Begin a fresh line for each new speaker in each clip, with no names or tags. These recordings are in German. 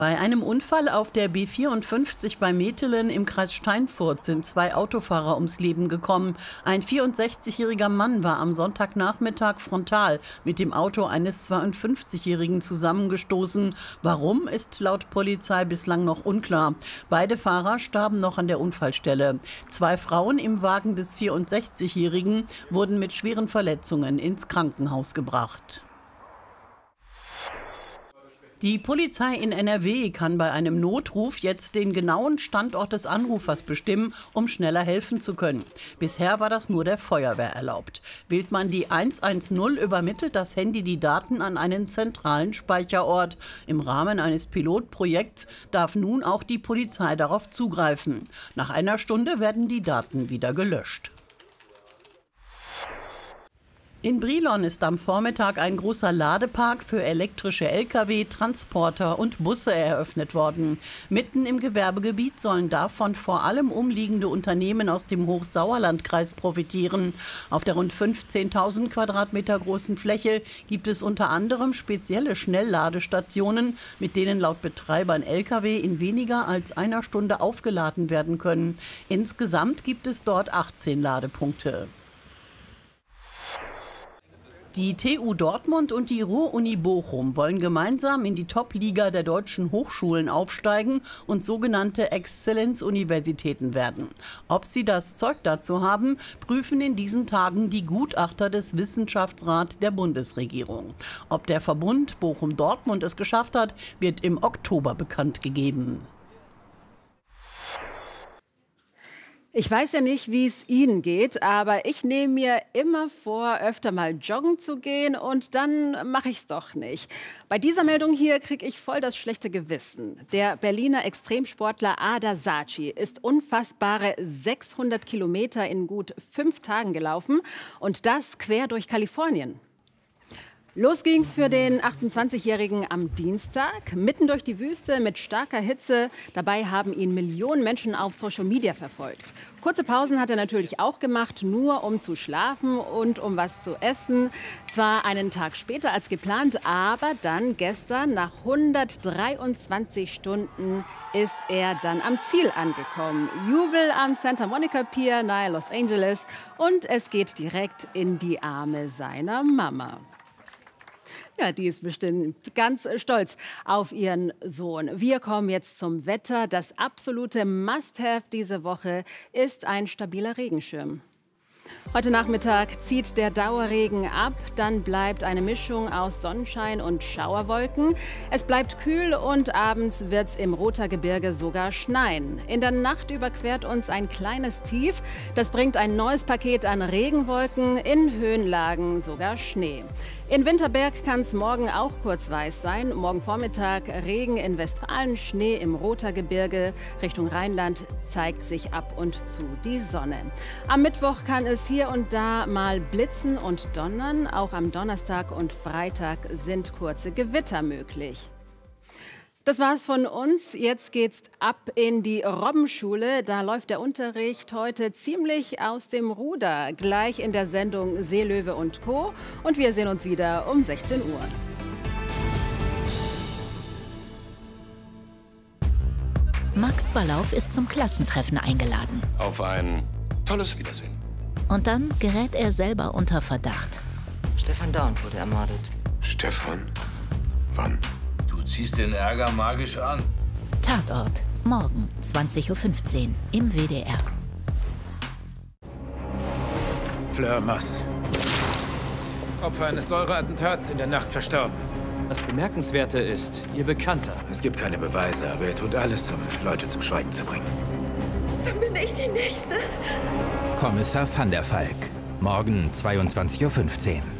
Bei einem Unfall auf der B54 bei Metelen im Kreis Steinfurt sind 2 Autofahrer ums Leben gekommen. Ein 64-jähriger Mann war am Sonntagnachmittag frontal mit dem Auto eines 52-jährigen zusammengestoßen. Warum, ist laut Polizei bislang noch unklar. Beide Fahrer starben noch an der Unfallstelle. 2 Frauen im Wagen des 64-jährigen wurden mit schweren Verletzungen ins Krankenhaus gebracht. Die Polizei in NRW kann bei einem Notruf jetzt den genauen Standort des Anrufers bestimmen, um schneller helfen zu können. Bisher war das nur der Feuerwehr erlaubt. Wählt man die 110, übermittelt das Handy die Daten an einen zentralen Speicherort. Im Rahmen eines Pilotprojekts darf nun auch die Polizei darauf zugreifen. Nach einer Stunde werden die Daten wieder gelöscht. In Brilon ist am Vormittag ein großer Ladepark für elektrische Lkw, Transporter und Busse eröffnet worden. Mitten im Gewerbegebiet sollen davon vor allem umliegende Unternehmen aus dem Hochsauerlandkreis profitieren. Auf der rund 15.000 Quadratmeter großen Fläche gibt es unter anderem spezielle Schnellladestationen, mit denen laut Betreibern Lkw in weniger als einer Stunde aufgeladen werden können. Insgesamt gibt es dort 18 Ladepunkte. Die TU Dortmund und die Ruhr-Uni Bochum wollen gemeinsam in die Top-Liga der deutschen Hochschulen aufsteigen und sogenannte Exzellenzuniversitäten werden. Ob sie das Zeug dazu haben, prüfen in diesen Tagen die Gutachter des Wissenschaftsrats der Bundesregierung. Ob der Verbund Bochum-Dortmund es geschafft hat, wird im Oktober bekannt gegeben.
Ich weiß ja nicht, wie es Ihnen geht, aber ich nehme mir immer vor, öfter mal joggen zu gehen und dann mache ich es doch nicht. Bei dieser Meldung hier kriege ich voll das schlechte Gewissen. Der Berliner Extremsportler Ada Saci ist unfassbare 600 Kilometer in gut 5 Tagen gelaufen und das quer durch Kalifornien. Los ging's für den 28-Jährigen am Dienstag, mitten durch die Wüste mit starker Hitze. Dabei haben ihn Millionen Menschen auf Social Media verfolgt. Kurze Pausen hat er natürlich auch gemacht, nur um zu schlafen und um was zu essen. Zwar einen Tag später als geplant, aber dann gestern, nach 123 Stunden, ist er dann am Ziel angekommen. Jubel am Santa Monica Pier nahe Los Angeles und es geht direkt in die Arme seiner Mama. Ja, die ist bestimmt ganz stolz auf ihren Sohn. Wir kommen jetzt zum Wetter. Das absolute Must-have diese Woche ist ein stabiler Regenschirm. Heute Nachmittag zieht der Dauerregen ab, dann bleibt eine Mischung aus Sonnenschein und Schauerwolken. Es bleibt kühl und abends wird es im Rothaargebirge sogar schneien. In der Nacht überquert uns ein kleines Tief. Das bringt ein neues Paket an Regenwolken, in Höhenlagen sogar Schnee. In Winterberg kann es morgen auch kurz weiß sein. Morgen Vormittag Regen in Westfalen, Schnee im Rothaargebirge. Richtung Rheinland zeigt sich ab und zu die Sonne. Am Mittwoch kann es hier und da mal blitzen und donnern. Auch am Donnerstag und Freitag sind kurze Gewitter möglich. Das war's von uns. Jetzt geht's ab in die Robbenschule. Da läuft der Unterricht heute ziemlich aus dem Ruder. Gleich in der Sendung Seelöwe und Co. Und wir sehen uns wieder um 16 Uhr.
Max Ballauf ist zum Klassentreffen eingeladen.
Auf ein tolles Wiedersehen.
Und dann gerät er selber unter Verdacht.
Stefan Dorn wurde ermordet.
Stefan? Wann?
Du ziehst den Ärger magisch an.
Tatort. Morgen 20:15 Uhr im WDR.
Fleur Mass. Opfer eines Säureattentats in der Nacht verstorben.
Das Bemerkenswerte ist, ihr Bekannter.
Es gibt keine Beweise, aber er tut alles, um Leute zum Schweigen zu bringen.
Dann bin ich die Nächste.
Kommissar van der Valk. Morgen 22:15 Uhr.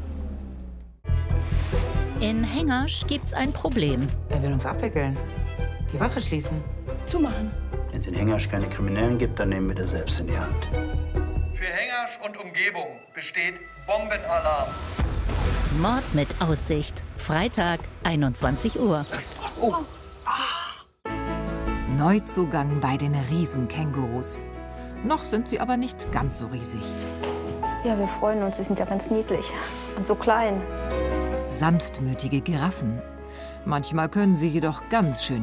In Hengersch gibt's ein Problem.
Er will uns abwickeln. Die Wache schließen.
Zumachen.
Wenn es in Hengersch keine Kriminellen gibt, dann nehmen wir das selbst in die Hand.
Für Hengersch und Umgebung besteht Bombenalarm.
Mord mit Aussicht. Freitag, 21 Uhr.
Oh.
Neuzugang bei den Riesenkängurus. Noch sind sie aber nicht ganz so riesig.
Ja, wir freuen uns. Sie sind ja ganz niedlich und so klein.
Sanftmütige Giraffen. Manchmal können sie jedoch ganz schön